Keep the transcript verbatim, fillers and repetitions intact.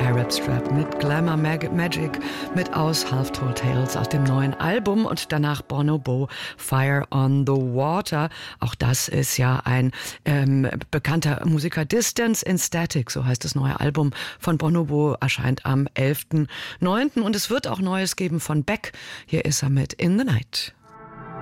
Arab Strap mit Glamour Mag- Magic mit aus Half Told Tales aus dem neuen Album und danach Bonobo, Fire on the Water. Auch das ist ja ein ähm, bekannter Musiker. Distance in Static, so heißt das neue Album von Bonobo, erscheint am elften neunten und es wird auch Neues geben von Beck. Hier ist er mit In the Night.